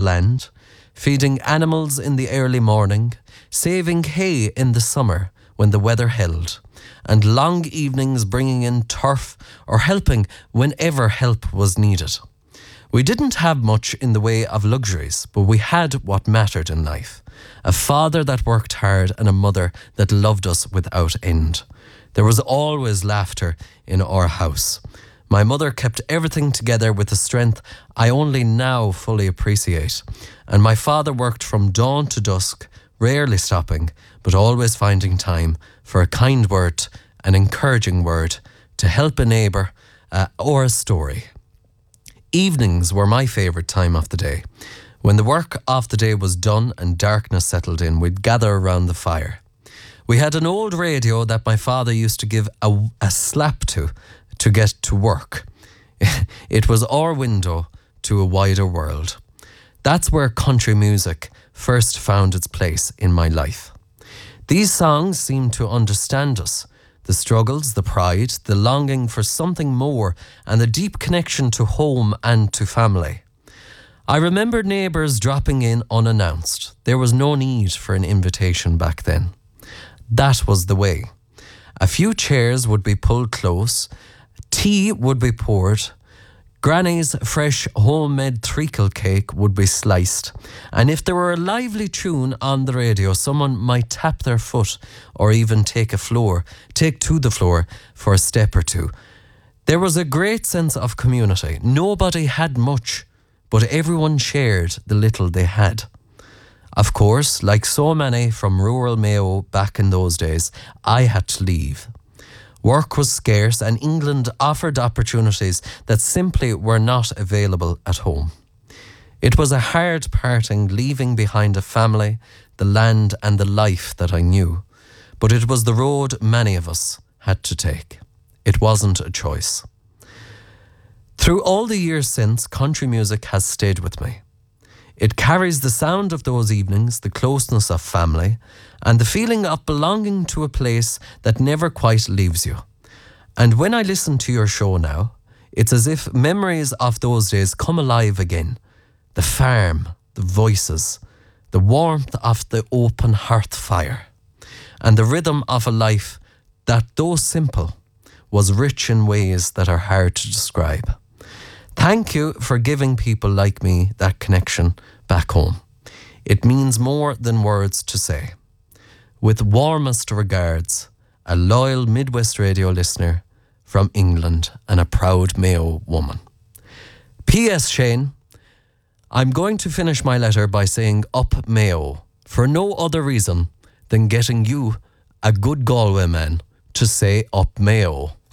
land, feeding animals in the early morning, saving hay in the summer when the weather held, and long evenings bringing in turf or helping whenever help was needed. We didn't have much in the way of luxuries, but we had what mattered in life. A father that worked hard and a mother that loved us without end. There was always laughter in our house. My mother kept everything together with a strength I only now fully appreciate. And my father worked from dawn to dusk, rarely stopping, but always finding time for a kind word, an encouraging word, to help a neighbour or a story. Evenings were my favourite time of the day. When the work of the day was done and darkness settled in, we'd gather around the fire. We had an old radio that my father used to give a slap to get to work. It was our window to a wider world. That's where country music first found its place in my life. These songs seemed to understand us. The struggles, the pride, the longing for something more, and the deep connection to home and to family. I remember neighbours dropping in unannounced. There was no need for an invitation back then. That was the way. A few chairs would be pulled close, tea would be poured, Granny's fresh homemade treacle cake would be sliced, and if there were a lively tune on the radio, someone might tap their foot or even take to the floor for a step or two. There was a great sense of community. Nobody had much, but everyone shared the little they had. Of course, like so many from rural Mayo back in those days, I had to leave. Work was scarce and England offered opportunities that simply were not available at home. It was a hard parting, leaving behind a family, the land and the life that I knew. But it was the road many of us had to take. It wasn't a choice. Through all the years since, country music has stayed with me. It carries the sound of those evenings, the closeness of family, and the feeling of belonging to a place that never quite leaves you. And when I listen to your show now, it's as if memories of those days come alive again. The farm, the voices, the warmth of the open hearth fire, and the rhythm of a life that, though simple, was rich in ways that are hard to describe. Thank you for giving people like me that connection back home. It means more than words to say. With warmest regards, a loyal Midwest Radio listener from England and a proud Mayo woman. P.S. Shane, I'm going to finish my letter by saying up Mayo for no other reason than getting you, a good Galway man, to say up Mayo.